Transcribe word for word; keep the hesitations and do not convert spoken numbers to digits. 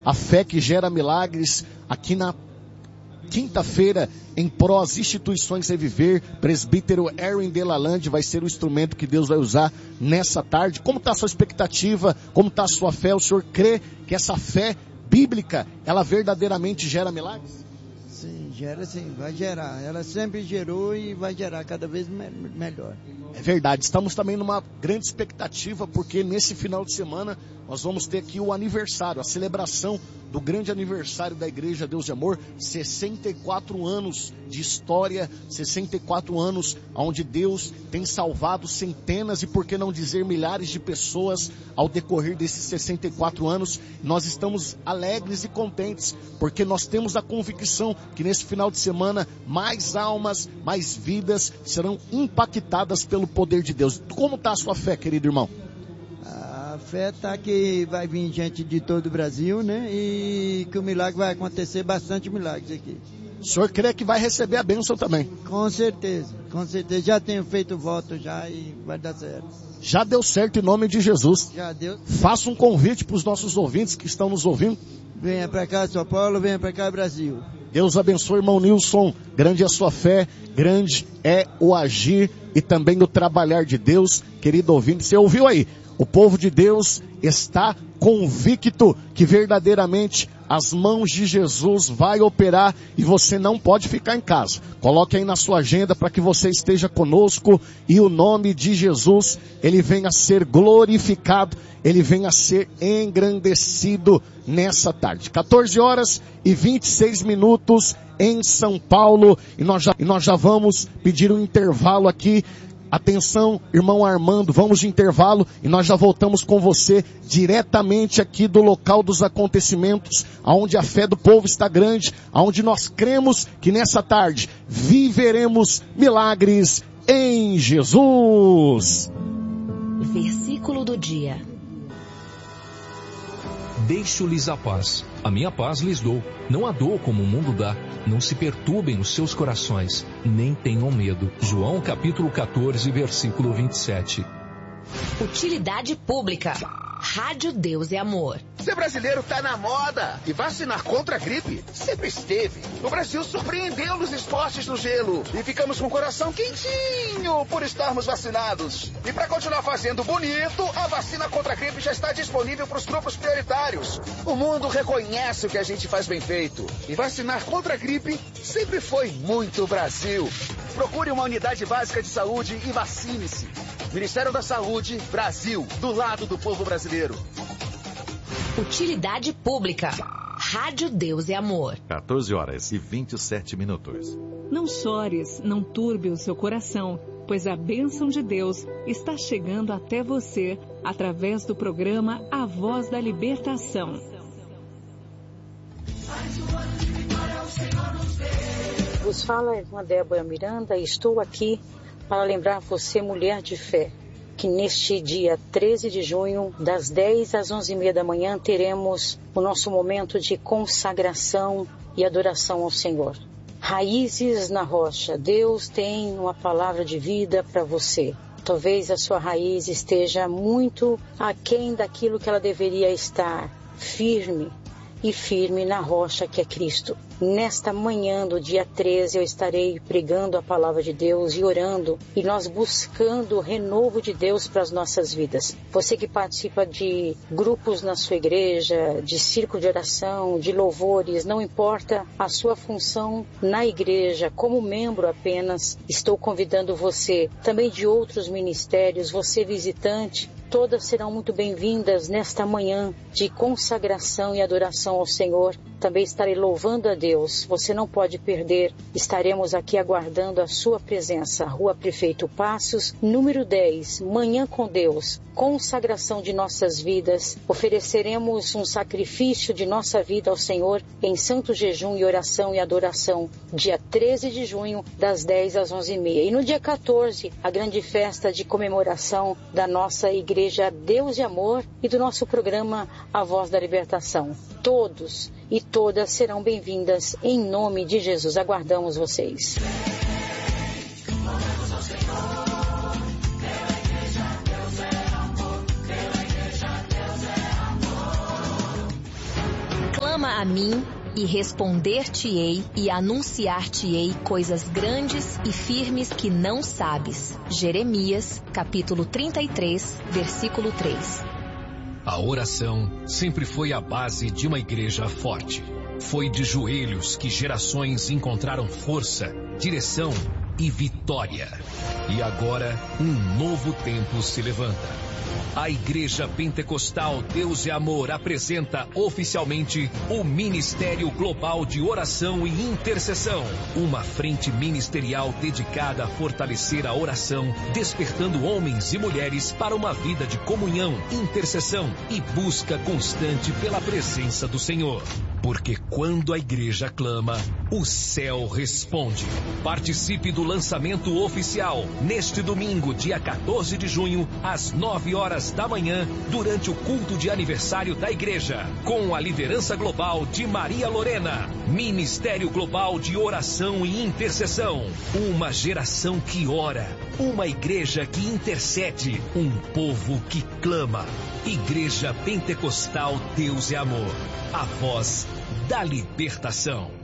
A fé que gera milagres aqui na quinta-feira, em pró às instituições Reviver. Presbítero Erwin Delalande vai ser o instrumento que Deus vai usar nessa tarde. Como está a sua expectativa? Como está a sua fé? O senhor crê que essa fé bíblica, ela verdadeiramente gera milagres? Sim, gera sim, vai gerar. Ela sempre gerou e vai gerar cada vez me- melhor. É verdade, estamos também numa grande expectativa, porque nesse final de semana nós vamos ter aqui o aniversário, a celebração do grande aniversário da Igreja Deus de Amor, sessenta e quatro anos de história, sessenta e quatro anos onde Deus tem salvado centenas e, por que não dizer, milhares de pessoas ao decorrer desses sessenta e quatro anos. Nós estamos alegres e contentes, porque nós temos a convicção que nesse final de semana mais almas, mais vidas serão impactadas pelo poder de Deus. Como está a sua fé, querido irmão? A fé está que vai vir gente de todo o Brasil, né? E que o milagre vai acontecer, bastante milagres aqui. O senhor crê que vai receber a bênção também? Com certeza, com certeza. Já tenho feito voto já e vai dar certo. Já deu certo em nome de Jesus. Já deu. Faça um convite para os nossos ouvintes que estão nos ouvindo. Venha para cá, São Paulo, venha para cá, Brasil. Deus abençoe, irmão Nilson. Grande é a sua fé, grande é o agir e também o trabalhar de Deus. Querido ouvinte, você ouviu aí? O povo de Deus está convicto que verdadeiramente as mãos de Jesus vai operar e você não pode ficar em casa. Coloque aí na sua agenda para que você esteja conosco e o nome de Jesus, ele venha a ser glorificado, ele venha a ser engrandecido nessa tarde. quatorze horas e vinte e seis minutos em São Paulo e nós já, e nós já vamos pedir um intervalo aqui. Atenção, irmão Armando, vamos de intervalo e nós já voltamos com você diretamente aqui do local dos acontecimentos, aonde a fé do povo está grande, aonde nós cremos que nessa tarde viveremos milagres em Jesus. Versículo do dia. Deixo-lhes a paz, a minha paz lhes dou, não a dou como o mundo dá. Não se perturbem os seus corações, nem tenham medo. João capítulo quatorze, versículo vinte e sete. Utilidade pública. Rádio Deus e Amor. Ser brasileiro tá na moda e vacinar contra a gripe sempre esteve. O Brasil surpreendeu nos esportes no gelo e ficamos com o coração quentinho por estarmos vacinados. E para continuar fazendo bonito, a vacina contra a gripe já está disponível para os grupos prioritários. O mundo reconhece o que a gente faz bem feito. E vacinar contra a gripe sempre foi muito Brasil. Procure uma unidade básica de saúde e vacine-se. Ministério da Saúde, Brasil, do lado do povo brasileiro. Utilidade pública. Rádio Deus e Amor. quatorze horas e vinte e sete minutos. Não chores, não turbe o seu coração, pois a bênção de Deus está chegando até você através do programa A Voz da Libertação. Vos fala a irmã Débora Miranda e estou aqui para lembrar você, mulher de fé, que neste dia treze de junho, das dez às onze e meia da manhã, teremos o nosso momento de consagração e adoração ao Senhor. Raízes na rocha. Deus tem uma palavra de vida para você. Talvez a sua raiz esteja muito aquém daquilo que ela deveria estar, firme e firme na rocha que é Cristo. Nesta manhã do dia treze eu estarei pregando a palavra de Deus e orando e nós buscando o renovo de Deus para as nossas vidas. Você que participa de grupos na sua igreja, de círculo de oração, de louvores, não importa a sua função na igreja, como membro apenas, estou convidando você, também de outros ministérios, você visitante, todas serão muito bem-vindas nesta manhã de consagração e adoração ao Senhor. Também estarei louvando a Deus. Você não pode perder. Estaremos aqui aguardando a sua presença. Rua Prefeito Passos, número dez, Manhã com Deus. Consagração de nossas vidas. Ofereceremos um sacrifício de nossa vida ao Senhor em santo jejum e oração e adoração. Dia treze de junho, das dez às onze e meia. E no dia quatorze, a grande festa de comemoração da nossa Igreja Deus e Amor e do nosso programa A Voz da Libertação. Todos e todas serão bem-vindas em nome de Jesus. Aguardamos vocês. Clama a mim e responder-te-ei e anunciar-te-ei coisas grandes e firmes que não sabes. Jeremias, capítulo trinta e três, versículo três. A oração sempre foi a base de uma igreja forte. Foi de joelhos que gerações encontraram força, direção e vitória. E agora, um novo tempo se levanta. A Igreja Pentecostal Deus é Amor apresenta oficialmente o Ministério Global de Oração e Intercessão. Uma frente ministerial dedicada a fortalecer a oração, despertando homens e mulheres para uma vida de comunhão, intercessão e busca constante pela presença do Senhor. Porque quando a igreja clama, o céu responde. Participe do lançamento oficial neste domingo, dia quatorze de junho, às nove horas da manhã, durante o culto de aniversário da igreja, com a liderança global de Maria Lorena. Ministério Global de Oração e Intercessão. Uma geração que ora, uma igreja que intercede, um povo que clama. Igreja Pentecostal Deus é Amor. A voz da libertação.